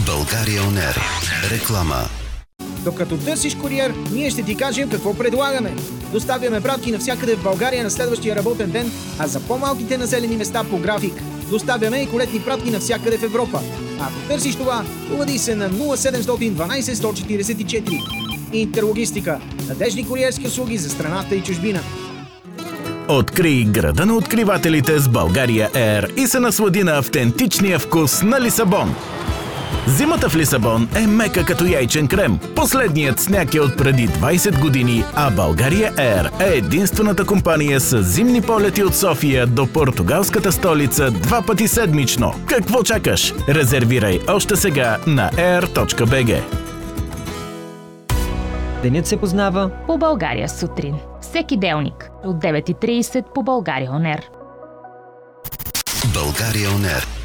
България ОНЕР. Реклама. Докато търсиш куриер, ние ще ти кажем какво предлагаме. Доставяме пратки навсякъде в България на следващия работен ден, а за по-малките населени места по график. Доставяме и колетни пратки навсякъде в Европа. Ако търсиш това, обади се на 0712 144. Интерлогистика. Надежни куриерски услуги за страната и чужбина. Открий града на откривателите с България Air и се наслади на автентичния вкус на Лисабон. Зимата в Лисабон е мека като яйчен крем. Последният сняг е от преди 20 години, а България Air е единствената компания с зимни полети от София до португалската столица 2 пъти седмично. Какво чакаш? Резервирай още сега на air.bg. Денят се познава по България сутрин. Всеки делник от 9:30 по България ОНЕР. България ОНЕР.